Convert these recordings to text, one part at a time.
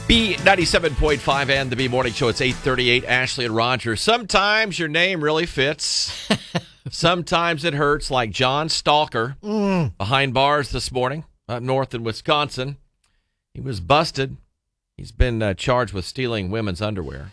B97.5 and the B Morning Show. It's 8:38. Ashley and Roger. Sometimes your name really fits. Sometimes it hurts, like John Stalker behind bars this morning up north in Wisconsin. He was busted. He's been charged with stealing women's underwear.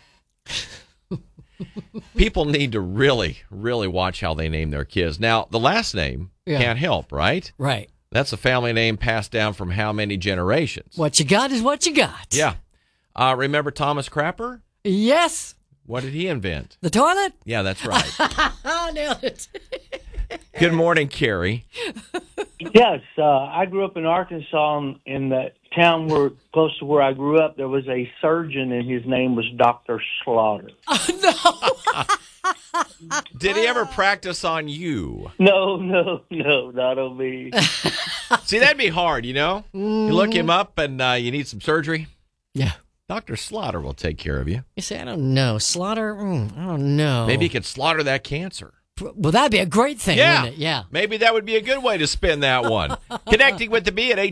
People need to really, really watch how they name their kids. Now, the last name can't help, right? Right. That's a family name passed down from how many generations? What you got is what you got. Yeah. Remember Thomas Crapper? Yes. What did he invent? The toilet? Yeah, that's right. I nailed it. Good morning, Carrie. Yes, I grew up in Arkansas, in that town close to where I grew up, there was a surgeon, and his name was Dr. Slaughter. Oh, no. Did he ever practice on you? No, not on me. See, that'd be hard, you know? You look him up and you need some surgery. Yeah. Dr. Slaughter will take care of you. You say, I don't know. Slaughter? I don't know. Maybe he could slaughter that cancer. Well, that'd be a great thing, wouldn't it? Yeah. Maybe that would be a good way to spin that one. Connecting with the B at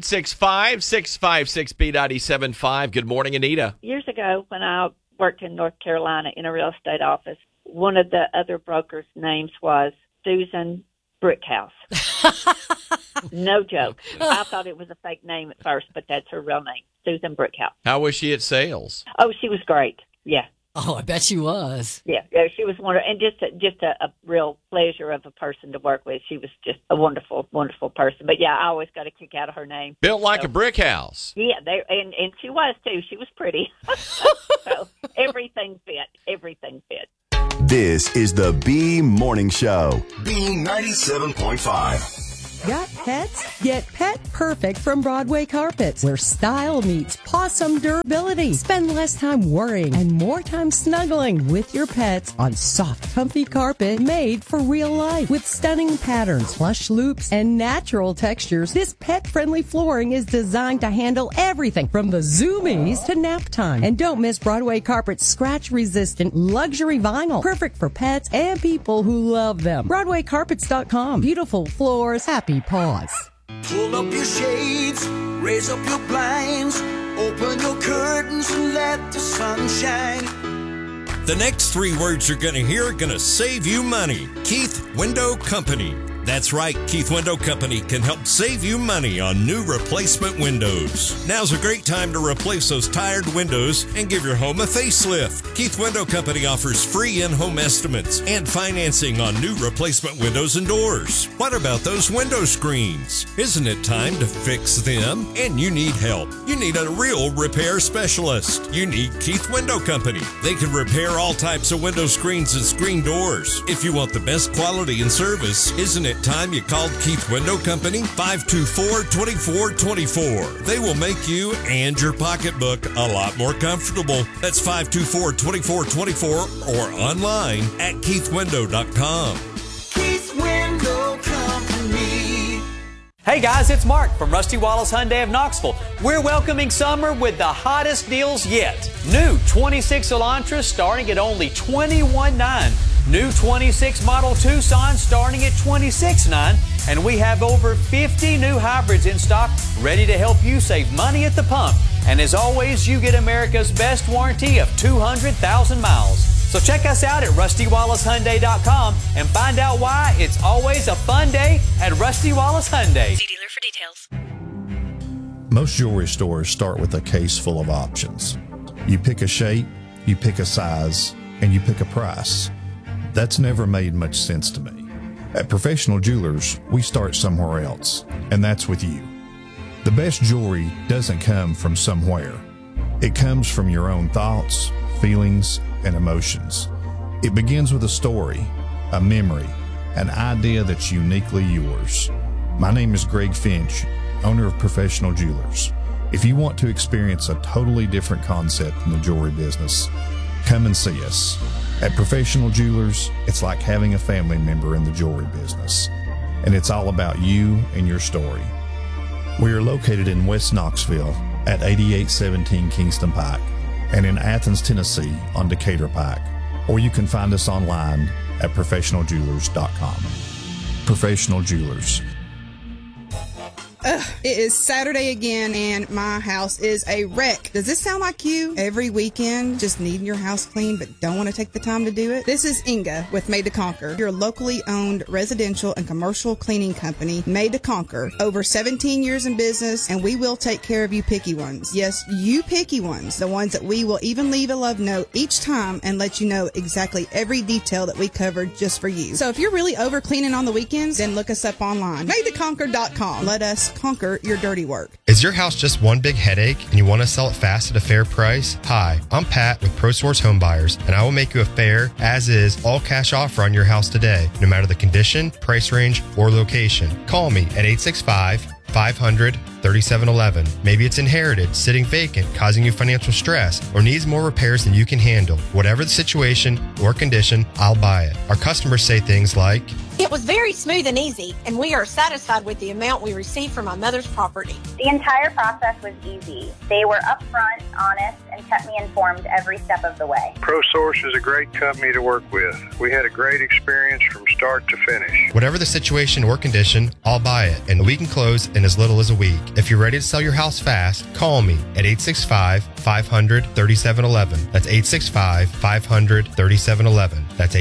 865-656-B97.5. Good morning, Anita. Years ago, when I worked in North Carolina in a real estate office, one of the other brokers' names was Susan Brickhouse. No joke. I thought it was a fake name at first, but that's her real name, Susan Brickhouse. How was she at sales? Oh, she was great. Yeah. Oh, I bet she was. Yeah, she was wonderful, and just a real pleasure of a person to work with. She was just a wonderful, wonderful person. But yeah, I always got a kick out of her name. Built like a brick house. Yeah, and she was too. She was pretty. So everything fit. Everything fit. This is the B Morning Show. B97.5. Got pets? Get Pet Perfect from Broadway Carpets, where style meets possum durability. Spend less time worrying and more time snuggling with your pets on soft, comfy carpet made for real life. With stunning patterns, plush loops, and natural textures, this pet-friendly flooring is designed to handle everything from the zoomies to nap time. And don't miss Broadway Carpet's scratch-resistant luxury vinyl, perfect for pets and people who love them. BroadwayCarpets.com. Beautiful floors, happy paws. Pull up your shades, raise up your blinds, open your curtains and let the sun shine. The next three words you're going to hear are going to save you money. Keith Window Company. That's right, Keith Window Company can help save you money on new replacement windows. Now's a great time to replace those tired windows and give your home a facelift. Keith Window Company offers free in-home estimates and financing on new replacement windows and doors. What about those window screens? Isn't it time to fix them? And you need help. You need a real repair specialist. You need Keith Window Company. They can repair all types of window screens and screen doors. If you want the best quality and service, isn't it time you called Keith Window Company? 524-2424. They will make you and your pocketbook a lot more comfortable. That's 524-2424 or online at keithwindow.com. Keith Window Company. Hey guys, it's Mark from Rusty Wallace Hyundai of Knoxville. We're welcoming summer with the hottest deals yet. New 26 Elantras starting at only $21,900. New 26 Model Tucson starting at $26,900. And we have over 50 new hybrids in stock ready to help you save money at the pump. And as always, you get America's best warranty of 200,000 miles. So check us out at RustyWallaceHyundai.com and find out why it's always a fun day at Rusty Wallace Hyundai. See dealer for details. Most jewelry stores start with a case full of options. You pick a shape, you pick a size, and you pick a price. That's never made much sense to me. At Professional Jewelers, we start somewhere else, and that's with you. The best jewelry doesn't come from somewhere. It comes from your own thoughts, feelings, and emotions. It begins with a story, a memory, an idea that's uniquely yours. My name is Greg Finch, owner of Professional Jewelers. If you want to experience a totally different concept in the jewelry business, come and see us. At Professional Jewelers, it's like having a family member in the jewelry business, and it's all about you and your story. We are located in West Knoxville at 8817 Kingston Pike and in Athens, Tennessee on Decatur Pike, or you can find us online at professionaljewelers.com. Professional Jewelers. It is Saturday again, and my house is a wreck. Does this sound like you? Every weekend, just needing your house clean, but don't want to take the time to do it? This is Inga with Made to Conquer, your locally owned residential and commercial cleaning company, Made to Conquer. Over 17 years in business, and we will take care of you picky ones. Yes, you picky ones. The ones that we will even leave a love note each time and let you know exactly every detail that we covered just for you. So if you're really over cleaning on the weekends, then look us up online. MadeToConquer.com. Let us conquer your dirty work. Is your house just one big headache and you want to sell it fast at a fair price? Hi, I'm Pat with ProSource Home Buyers, and I will make you a fair, as-is, all-cash offer on your house today, no matter the condition, price range, or location. Call me at 865-500-3711. Maybe it's inherited, sitting vacant, causing you financial stress, or needs more repairs than you can handle. Whatever the situation or condition, I'll buy it. Our customers say things like, "It was very smooth and easy, and we are satisfied with the amount we received from my mother's property." The entire process was easy. They were upfront, honest, and kept me informed every step of the way. ProSource is a great company to work with. We had a great experience from start to finish. whatever the situation or condition, I'll buy it, and we can close in as little as a week. If you're ready to sell your house fast, call me at 865-500-3711. That's 865-500-3711. That's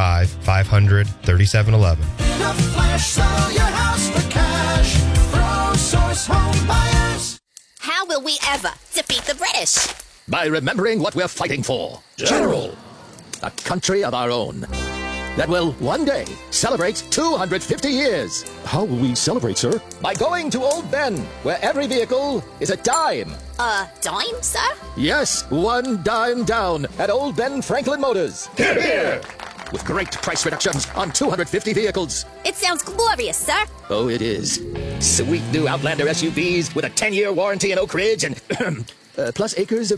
865-500-3711. In a flash, sell your house for cash. ProSource Home Buyers. How will we ever defeat the British? By remembering what we're fighting for. General. A country of our own. That will one day celebrate 250 years. How will we celebrate, sir? By going to Old Ben, where every vehicle is a dime. A dime, sir? Yes, 1 dime down at Old Ben Franklin Motors. Hear, hear. With great price reductions on 250 vehicles. It sounds glorious, sir. Oh, it is. Sweet new Outlander SUVs with a 10-year warranty in Oak Ridge and plus acres of